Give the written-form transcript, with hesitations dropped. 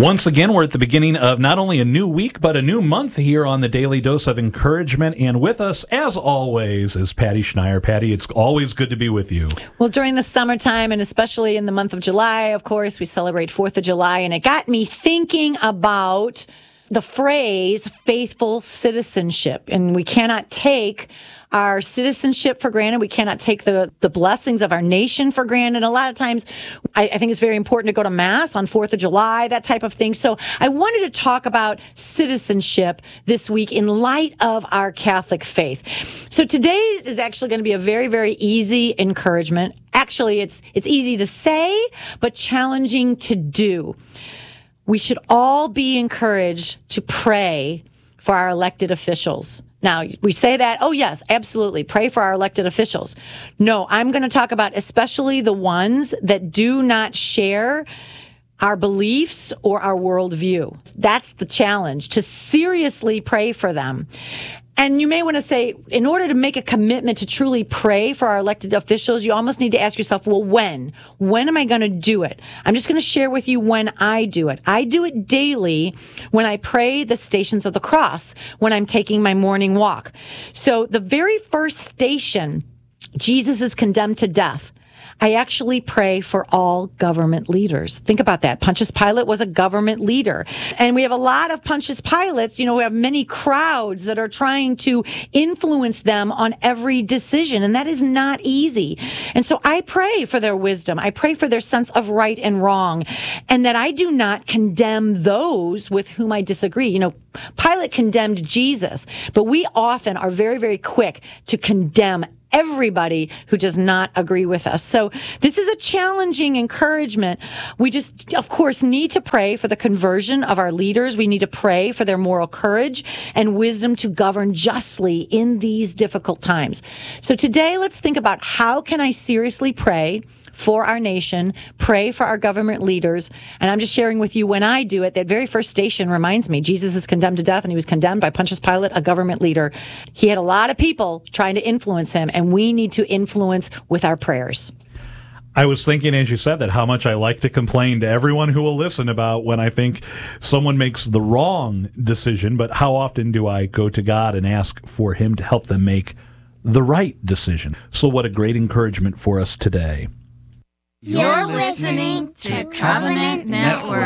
Once again, we're at the beginning of not only a new week, but a new month here on the Daily Dose of Encouragement. And with us, as always, is Patty Schneier. Patty, it's always good to be with you. Well, during the summertime, and especially in the month of July, of course, we celebrate 4th of July. And it got me thinking about the phrase faithful citizenship. And we cannot take our citizenship for granted. We cannot take the blessings of our nation for granted. A lot of times, I think it's very important to go to Mass on 4th of July, that type of thing. So I wanted to talk about citizenship this week in light of our Catholic faith. So today's is actually going to be a very, very easy encouragement. Actually, it's easy to say, but challenging to do. We should all be encouraged to pray for our elected officials. Now, we say that, oh, yes, absolutely, pray for our elected officials. No, I'm going to talk about especially the ones that do not share our beliefs or our worldview. That's the challenge, to seriously pray for them. And you may want to say, in order to make a commitment to truly pray for our elected officials, you almost need to ask yourself, well, when? When am I going to do it? I'm just going to share with you when I do it. I do it daily when I pray the Stations of the Cross, when I'm taking my morning walk. So the very first station, Jesus is condemned to death. I actually pray for all government leaders. Think about that. Pontius Pilate was a government leader. And we have a lot of Pontius Pilates. You know, we have many crowds that are trying to influence them on every decision. And that is not easy. And so I pray for their wisdom. I pray for their sense of right and wrong. And that I do not condemn those with whom I disagree. You know, Pilate condemned Jesus, but we often are very, very quick to condemn everybody who does not agree with us. So this is a challenging encouragement. We just, of course, need to pray for the conversion of our leaders. We need to pray for their moral courage and wisdom to govern justly in these difficult times. So today, let's think about how can I seriously pray for our nation, pray for our government leaders. And I'm just sharing with you when I do it, that very first station reminds me, Jesus is condemned to death, and he was condemned by Pontius Pilate, a government leader. He had a lot of people trying to influence him, and we need to influence with our prayers. I was thinking, as you said that, how much I like to complain to everyone who will listen about when I think someone makes the wrong decision, but how often do I go to God and ask for him to help them make the right decision? So what a great encouragement for us today. You're listening to Covenant Network.